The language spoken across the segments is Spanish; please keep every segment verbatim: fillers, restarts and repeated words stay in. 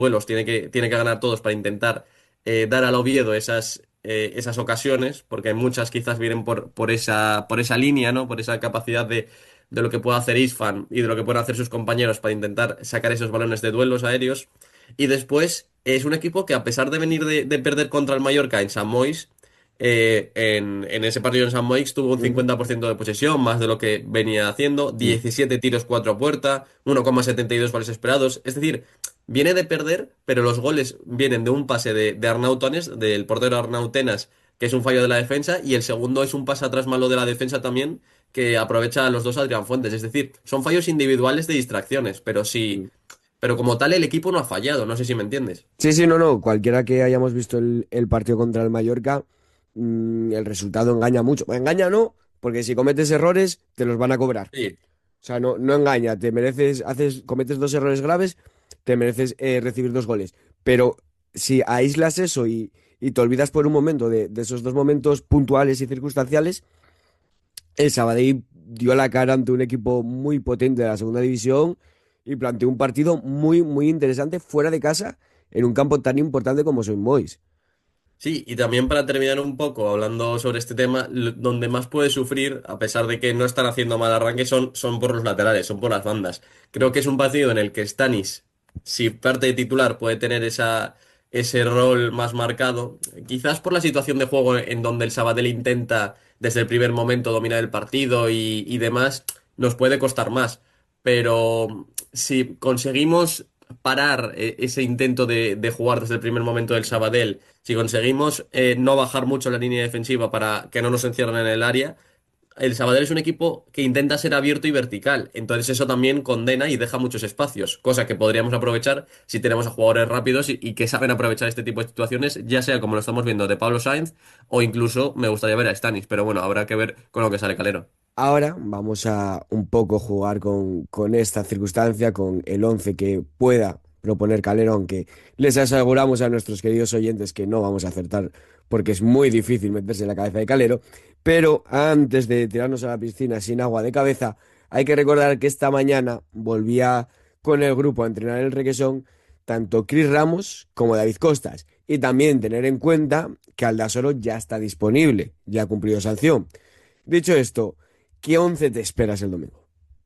duelos tiene que, tiene que ganar todos para intentar eh, dar al Oviedo esas, eh, esas ocasiones, porque muchas quizás vienen por, por esa, por esa línea, ¿no? Por esa capacidad de, de lo que puede hacer Isfan y de lo que pueden hacer sus compañeros para intentar sacar esos balones de duelos aéreos. Y después es un equipo que, a pesar de venir de, de perder contra el Mallorca en San Moix, eh, en, en ese partido en San Moix tuvo un Ujú. cincuenta por ciento de posesión, más de lo que venía haciendo, Mm. diecisiete tiros, cuatro a puerta, uno coma setenta y dos goles esperados. Es decir, viene de perder, pero los goles vienen de un pase de, de Arnau Tones, del portero Arnau Tenas, que es un fallo de la defensa, y el segundo es un pase atrás malo de la defensa también, que aprovecha a los dos Adrián Fuentes. Es decir, son fallos individuales de distracciones, pero sí, Mm. pero como tal el equipo no ha fallado, no sé si me entiendes. Sí, sí, no, no. Cualquiera que hayamos visto el, el partido contra el Mallorca, mm, el resultado engaña mucho. Bueno, engaña no, porque si cometes errores, te los van a cobrar. Sí, O sea, no, no engaña. Te mereces, haces, cometes dos errores graves, te mereces eh, recibir dos goles. Pero si aíslas eso y, y te olvidas por un momento de, de esos dos momentos puntuales y circunstanciales, el Sabadell dio la cara ante un equipo muy potente de la segunda división y planteó un partido muy, muy interesante fuera de casa en un campo tan importante como Soy Mois. sí, y también para terminar un poco hablando sobre este tema, l- donde más puede sufrir, a pesar de que no están haciendo mal arranque, son, son por los laterales, son por las bandas. Creo que es un partido en el que Stanis, si parte de titular, puede tener esa, ese rol más marcado, quizás por la situación de juego en donde el Sabadell intenta desde el primer momento dominar el partido y, y demás, nos puede costar más. Pero si conseguimos parar eh, ese intento de, de jugar desde el primer momento del Sabadell, si conseguimos eh, no bajar mucho la línea defensiva para que no nos encierren en el área, el Sabadell es un equipo que intenta ser abierto y vertical. Entonces eso también condena y deja muchos espacios, cosa que podríamos aprovechar si tenemos a jugadores rápidos y, y que saben aprovechar este tipo de situaciones, ya sea como lo estamos viendo de Pablo Sainz o incluso me gustaría ver a Stanis, pero bueno, habrá que ver con lo que sale Calero. Ahora vamos a un poco jugar con, con esta circunstancia, con el once que pueda proponer Calero, aunque les aseguramos a nuestros queridos oyentes que no vamos a acertar porque es muy difícil meterse en la cabeza de Calero. Pero antes de tirarnos a la piscina sin agua de cabeza, hay que recordar que esta mañana volvía con el grupo a entrenar el Requesón tanto Chris Ramos como David Costas. Y también tener en cuenta que Aldasoro ya está disponible, ya ha cumplido sanción. Dicho esto, ¿qué once te esperas el domingo?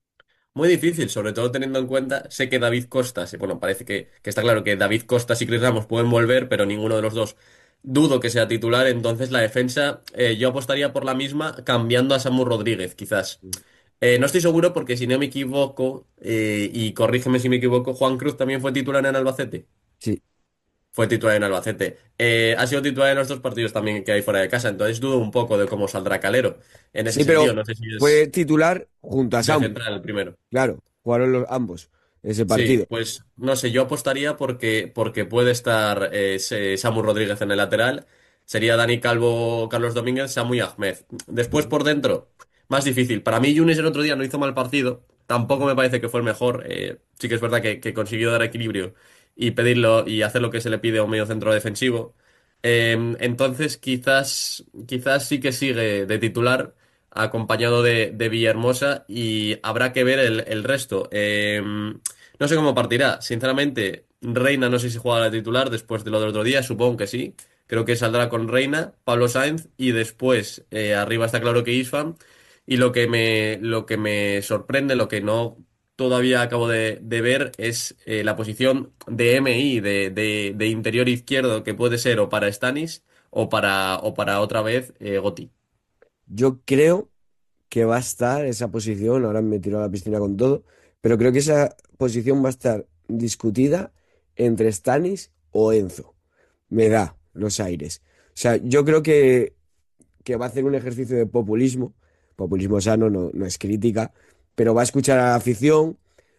Muy difícil, sobre todo teniendo en cuenta, sé que David Costa, sí, bueno, parece que, que está claro que David Costas y Chris Ramos pueden volver, pero ninguno de los dos dudo que sea titular, entonces la defensa eh, yo apostaría por la misma cambiando a Samu Rodríguez, quizás. Eh, no estoy seguro porque si no me equivoco, eh, y corrígeme si me equivoco, Juan Cruz también fue titular en Albacete. Sí, Fue titular en Albacete. Eh, ha sido titular en los dos partidos también que hay fuera de casa, entonces dudo un poco de cómo saldrá Calero en ese sí, sentido. pero No sé si fue es titular junto a de Samu. central el primero. Claro, jugaron los ambos ese Sí, partido. pues no sé, yo apostaría porque, porque puede estar eh, ese Samu Rodríguez en el lateral. Sería Dani Calvo, Carlos Domínguez, Samu y Ahmed. Después por dentro, más difícil. Para mí, Yunes el otro día no hizo mal partido. Tampoco me parece que fue el mejor. Eh, sí que es verdad que, que consiguió dar equilibrio y pedirlo y hacer lo que se le pide a un medio centro defensivo. Eh, entonces, quizás, quizás sí que sigue de titular, acompañado de, de Villahermosa, y habrá que ver el, el resto. Eh, no sé cómo partirá. Sinceramente, Reina no sé si juega la titular después de lo del otro día, supongo que sí. Creo que saldrá con Reina, Pablo Sainz y después eh, arriba está claro que Isfan. Y lo que me, lo que me sorprende, lo que no todavía acabo de, de ver es eh, la posición de M I, de, de, de interior izquierdo, que puede ser o para Stanis o para, o para otra vez eh, Goti. Yo creo que va a estar esa posición, ahora me tiro a la piscina con todo, pero creo que esa posición va a estar discutida entre Stanis o Enzo. Me da los aires. O sea, yo creo que, que va a hacer un ejercicio de populismo. Populismo sano, no, no es crítica, pero va a escuchar a la afición,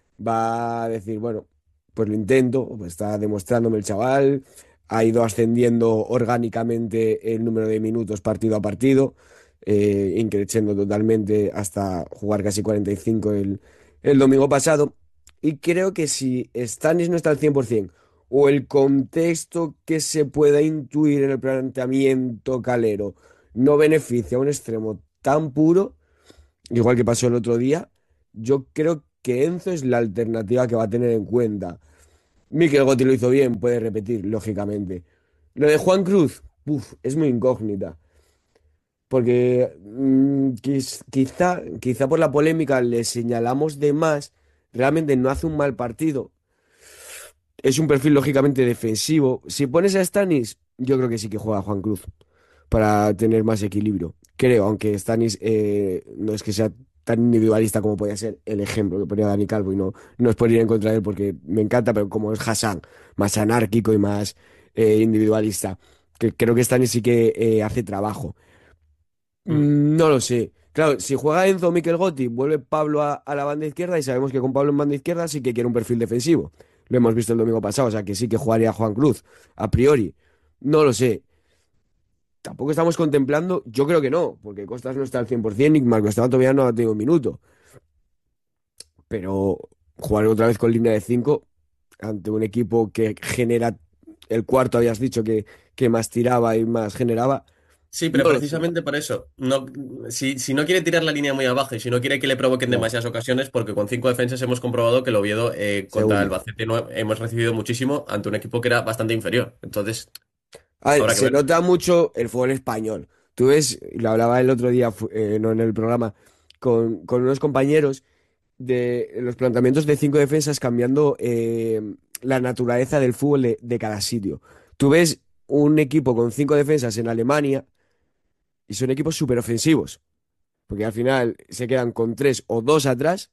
va a decir, bueno, pues lo intento, pues está demostrándome el chaval, ha ido ascendiendo orgánicamente el número de minutos partido a partido, eh, increciendo totalmente hasta jugar casi cuarenta y cinco el, el domingo pasado. Y creo que si Stanis no está al cien por ciento o el contexto que se pueda intuir en el planteamiento calero no beneficia a un extremo tan puro, igual que pasó el otro día, yo creo que Enzo es la alternativa que va a tener en cuenta. Mikel Gotti lo hizo bien, puede repetir, lógicamente. Lo de Juan Cruz, uf, es muy incógnita. Porque mm, quiz- quizá, quizá por la polémica le señalamos de más. Realmente no hace un mal partido. Es un perfil lógicamente defensivo. Si pones a Stanis, yo creo que sí que juega Juan Cruz para tener más equilibrio. Creo, aunque Stanis eh, no es que sea tan individualista como podía ser el ejemplo que ponía Dani Calvo y no, no es por ir en contra de él porque me encanta, pero como es Hassan, más anárquico y más eh, individualista, que creo que Stanis sí que eh, hace trabajo. Mm. Mm, No lo sé. Claro, si juega Enzo o Mikel Gotti, vuelve Pablo a, a la banda izquierda y sabemos que con Pablo en banda izquierda sí que quiere un perfil defensivo. Lo hemos visto el domingo pasado, o sea que sí que jugaría Juan Cruz, a priori. No lo sé. Tampoco estamos contemplando, yo creo que no, porque Costas no está al cien por ciento y Marco Esteban todavía no ha tenido un minuto. Pero jugar otra vez con línea de cinco ante un equipo que genera el cuarto, habías dicho que, que más tiraba y más generaba, Sí, pero no lo sé. precisamente por eso. No, si, si no quiere tirar la línea muy abajo y si no quiere que le provoquen Ya, demasiadas ocasiones, porque con cinco defensas hemos comprobado que el Oviedo eh, contra el segundo. Albacete no hemos recibido muchísimo ante un equipo que era bastante inferior. Entonces, A ver, habrá que se ver. nota mucho el fútbol español. Tú ves, y lo hablaba el otro día, fu- eh, no en el programa, con, con unos compañeros de los planteamientos de cinco defensas cambiando eh, la naturaleza del fútbol de, de cada sitio. Tú ves un equipo con cinco defensas en Alemania y son equipos súper ofensivos, porque al final se quedan con tres o dos atrás,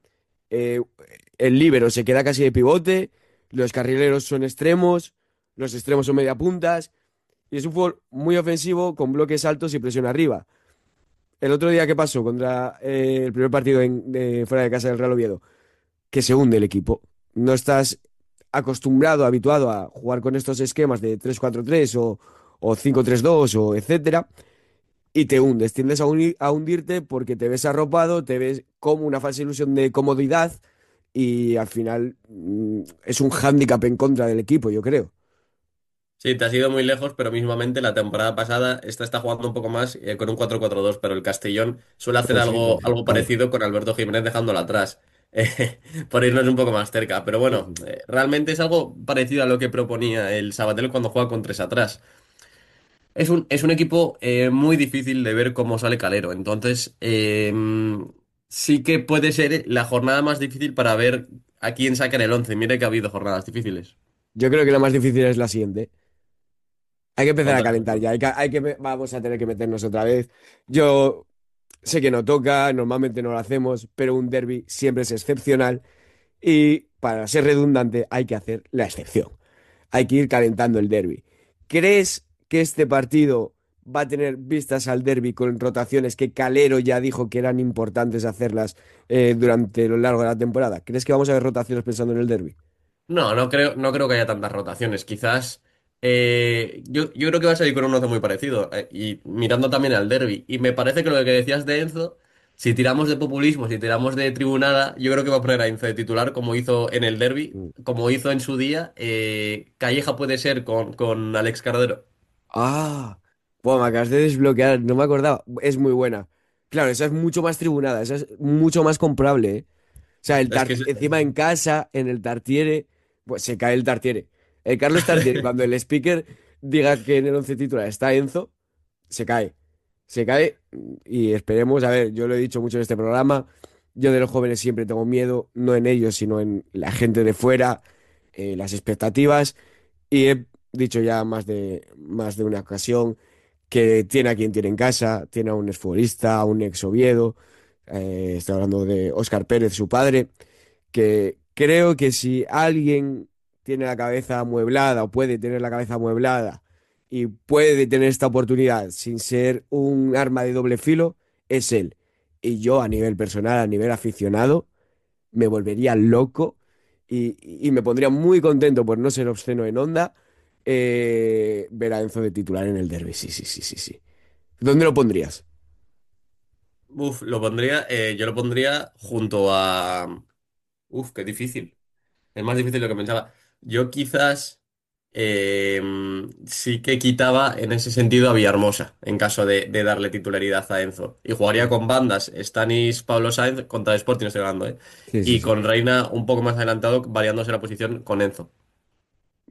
eh, el líbero se queda casi de pivote, los carrileros son extremos, los extremos son media puntas. Y es un fútbol muy ofensivo, con bloques altos y presión arriba. El otro día, ¿qué pasó contra eh, el primer partido en- de- fuera de casa del Real Oviedo? Que se hunde el equipo. No estás acostumbrado, habituado a jugar con estos esquemas de tres cuatro tres o, o cinco tres dos o etcétera, y te hundes. Tiendes a, uni- a hundirte porque te ves arropado, te ves como una falsa ilusión de comodidad y al final mm, es un hándicap en contra del equipo, yo creo. Sí, te has ido muy lejos, pero mismamente la temporada pasada esta está jugando un poco más eh, con un cuatro cuatro dos, pero el Castellón suele hacer Perfecto, algo, sí, algo claro. parecido con Alberto Jiménez dejándolo atrás, eh, por irnos un poco más cerca. Pero Sí, bueno, sí. eh, realmente es algo parecido a lo que proponía el Sabatel cuando juega con tres atrás. Es un, es un equipo eh, muy difícil de ver cómo sale Calero, entonces eh, sí que puede ser la jornada más difícil para ver a quién saca en el once. Mire que ha habido jornadas difíciles. Yo creo que la más difícil es la siguiente. Hay que empezar a Totalmente. calentar ya. Hay que, hay que, vamos a tener que meternos otra vez. Yo sé que no toca, normalmente no lo hacemos, pero un derby siempre es excepcional y para ser redundante hay que hacer la excepción. Hay que ir calentando el derby. ¿Crees que este partido va a tener vistas al derby con rotaciones que Calero ya dijo que eran importantes hacerlas eh, durante lo largo de la temporada? ¿Crees que vamos a ver rotaciones pensando en el derby? No, no creo, no creo que haya tantas rotaciones. Quizás eh, yo, yo creo que va a salir con un once muy parecido. eh, y mirando también al derby. Y me parece que lo que decías de Enzo, si tiramos de populismo, si tiramos de tribunada, yo creo que va a poner a Enzo de titular como hizo en el derby, como hizo en su día. eh, Calleja puede ser con, con Alex Cardero. Ah, bueno, me acabas de desbloquear, no me acordaba. Es muy buena. Claro, esa es mucho más tribunada, esa es mucho más comprable, ¿eh? O sea, el Es tar- que es- encima en casa, en el Tartiere, pues se cae el Tartiere. El Carlos Tartiere, cuando el speaker diga que en el once titular está Enzo, se cae. Se cae y esperemos, a ver, yo lo he dicho mucho en este programa, yo de los jóvenes siempre tengo miedo, no en ellos, sino en la gente de fuera, eh, las expectativas. Y he dicho ya más de, más de una ocasión que tiene a quien tiene en casa, tiene a un exfutbolista, a un ex Oviedo, eh, estoy hablando de Óscar Pérez, su padre, que creo que si alguien tiene la cabeza amueblada o puede tener la cabeza amueblada y puede tener esta oportunidad sin ser un arma de doble filo, es él. Y yo a nivel personal, a nivel aficionado, me volvería loco y, y me pondría muy contento por no ser obsceno en onda eh, ver a Enzo de titular en el derby. Sí, sí, sí, sí, sí. ¿Dónde lo pondrías? Uf, lo pondría, eh, yo lo pondría junto a... Uf, qué difícil. Es más difícil de lo que pensaba. Yo quizás eh, sí que quitaba en ese sentido a Villahermosa, en caso de, de darle titularidad a Enzo. Y jugaría con bandas, Stanis, Pablo Sainz, contra Sporting estoy hablando, ¿eh? Sí, sí, Y sí. con Reina un poco más adelantado, variándose la posición con Enzo.